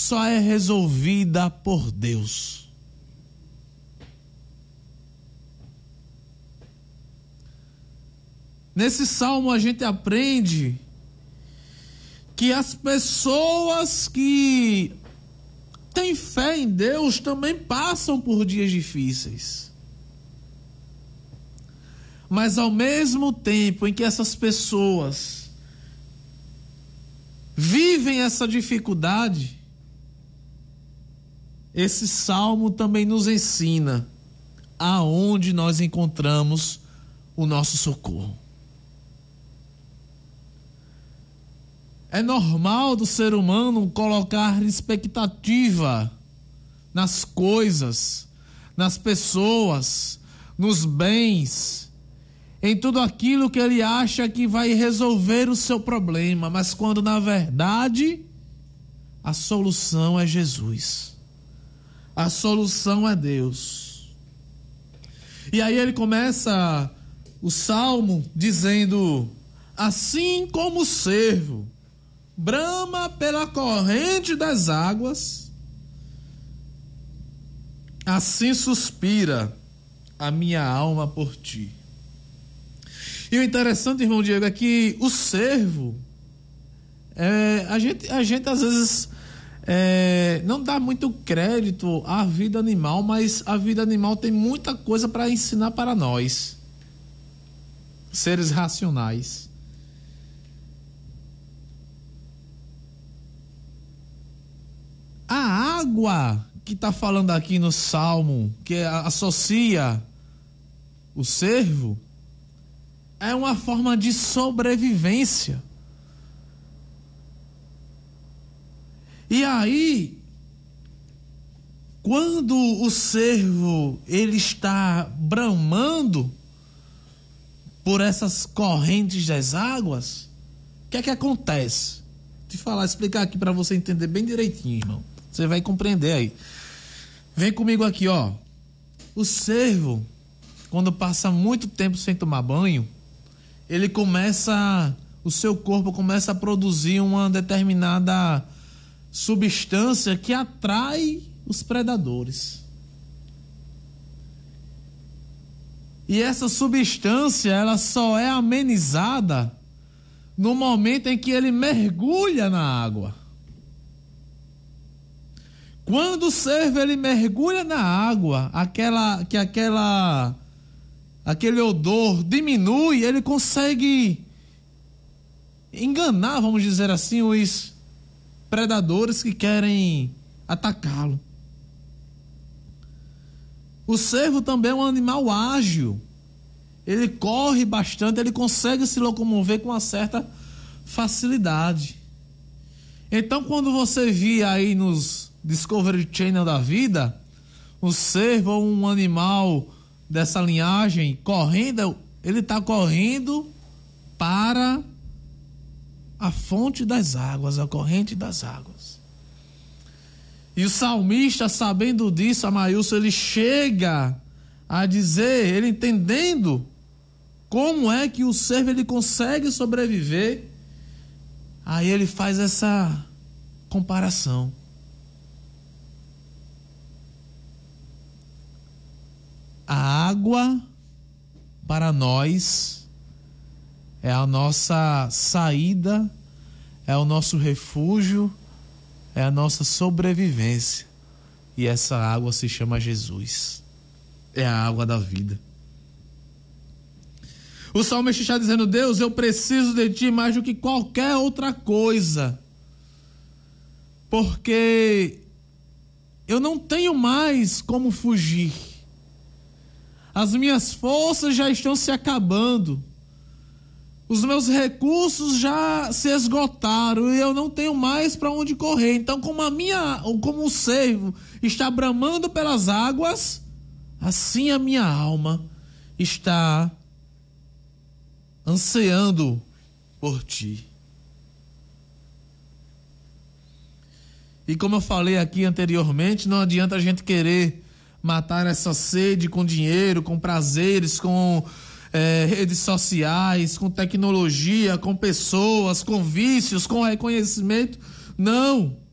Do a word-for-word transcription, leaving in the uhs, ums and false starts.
só é resolvida por Deus. Nesse salmo a gente aprende que as pessoas que têm fé em Deus também passam por dias difíceis. Mas ao mesmo tempo em que essas pessoas vivem essa dificuldade, esse salmo também nos ensina aonde nós encontramos o nosso socorro. É normal do ser humano colocar expectativa nas coisas, nas pessoas, nos bens, em tudo aquilo que ele acha que vai resolver o seu problema, mas quando na verdade a solução é Jesus. A solução é Deus. E aí ele começa o salmo dizendo: assim como o cervo brama pela corrente das águas, assim suspira a minha alma por ti. E o interessante, irmão Diego, é que o cervo, é, a, gente, a gente às vezes é, não dá muito crédito à vida animal, mas a vida animal tem muita coisa para ensinar para nós, seres racionais. A água que está falando aqui no Salmo, que associa o cervo, é uma forma de sobrevivência. E aí, quando o cervo ele está bramando por essas correntes das águas, o que é que acontece? Vou te falar, explicar aqui para você entender bem direitinho, irmão. Você vai compreender aí. Vem comigo aqui, ó. O cervo, quando passa muito tempo sem tomar banho, ele começa, o seu corpo começa a produzir uma determinada substância que atrai os predadores. E essa substância, ela só é amenizada no momento em que ele mergulha na água. Quando o cervo ele mergulha na água, aquela, que aquela, aquele odor diminui, ele consegue enganar, vamos dizer assim, os predadores que querem atacá-lo. O cervo também é um animal ágil. Ele corre bastante, ele consegue se locomover com uma certa facilidade. Então, quando você via aí nos Discovery Channel da vida, o cervo ou um animal dessa linhagem correndo, ele está correndo para a fonte das águas, a corrente das águas. E o salmista, sabendo disso, Amailson, ele chega a dizer, ele entendendo como é que o cervo ele consegue sobreviver, aí ele faz essa comparação. A água, para nós, é a nossa saída, é o nosso refúgio, é a nossa sobrevivência. E essa água se chama Jesus. É a água da vida. O salmista está dizendo: Deus, eu preciso de ti mais do que qualquer outra coisa, porque eu não tenho mais como fugir. As minhas forças já estão se acabando. Os meus recursos já se esgotaram e eu não tenho mais para onde correr. Então, como a minha, como o cervo está bramando pelas águas, assim a minha alma está ansiando por ti. E como eu falei aqui anteriormente, não adianta a gente querer matar essa sede com dinheiro, com prazeres, com é, redes sociais, com tecnologia, com pessoas, com vícios, com reconhecimento. Não.